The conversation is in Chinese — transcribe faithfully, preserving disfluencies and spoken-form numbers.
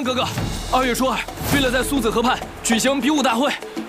哥哥，二月初二，为了在苏子河畔举行比武大会，